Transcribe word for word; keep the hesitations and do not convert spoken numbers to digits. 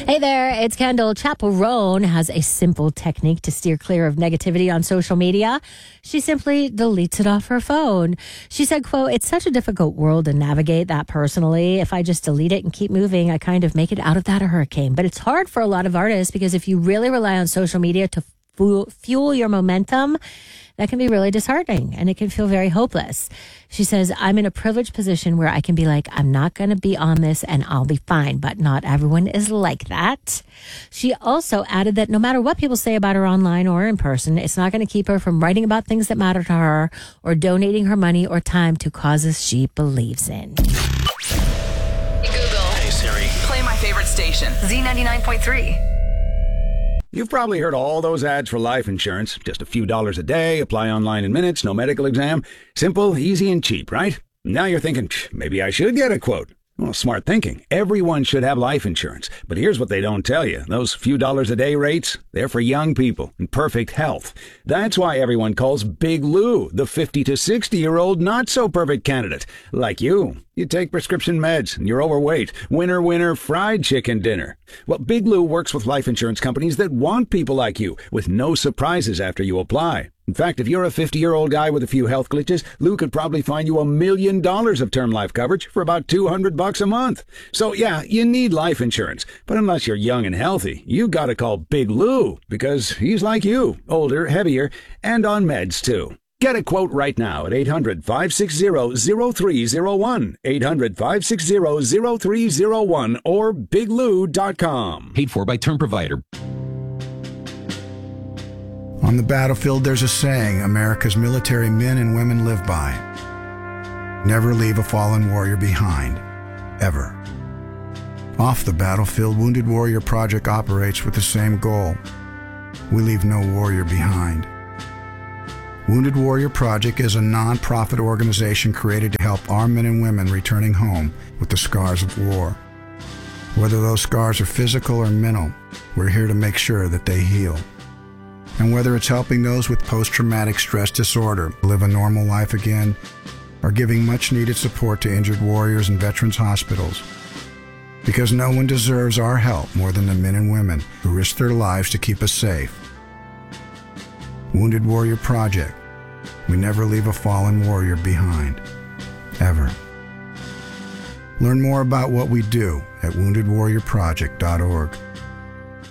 Hey there, it's Kendall. Chaperone has a simple technique to steer clear of negativity on social media. She simply deletes it off her phone. She said, quote, "It's such a difficult world to navigate that personally. If I just delete it and keep moving, I kind of make it out of that a hurricane. But it's hard for a lot of artists because if you really rely on social media to fu- fuel your momentum, that can be really disheartening and it can feel very hopeless." She says, "I'm in a privileged position where I can be like, I'm not going to be on this and I'll be fine, but not everyone is like that." She also added that no matter what people say about her online or in person, it's not going to keep her from writing about things that matter to her or donating her money or time to causes she believes in. Hey Google. Hey Siri. Play my favorite station. Z ninety-nine point three. You've probably heard all those ads for life insurance. Just a few dollars a day, apply online in minutes, no medical exam. Simple, easy, and cheap, right? Now you're thinking, maybe I should get a quote. Well, smart thinking. Everyone should have life insurance. But here's what they don't tell you. Those few dollars a day rates, they're for young people in perfect health. That's why everyone calls Big Lou the fifty to sixty-year-old not-so-perfect candidate. Like you. You take prescription meds and you're overweight. Winner, winner, fried chicken dinner. Well, Big Lou works with life insurance companies that want people like you with no surprises after you apply. In fact, if you're a fifty-year-old guy with a few health glitches, Lou could probably find you a million dollars of term life coverage for about two hundred bucks a month. So yeah, you need life insurance. But unless you're young and healthy, you gotta call Big Lou because he's like you, older, heavier, and on meds too. Get a quote right now at eight hundred, five six zero, zero three zero one, eight hundred, five six zero, zero three zero one, or big lou dot com. Paid for by Term Provider. On the battlefield, there's a saying America's military men and women live by. Never leave a fallen warrior behind, ever. Off the battlefield, Wounded Warrior Project operates with the same goal. We leave no warrior behind. Wounded Warrior Project is a non-profit organization created to help our men and women returning home with the scars of war. Whether those scars are physical or mental, we're here to make sure that they heal. And whether it's helping those with post-traumatic stress disorder live a normal life again, or giving much-needed support to injured warriors in veterans' hospitals. Because no one deserves our help more than the men and women who risk their lives to keep us safe. Wounded Warrior Project. We never leave a fallen warrior behind. Ever. Learn more about what we do at wounded warrior project dot org.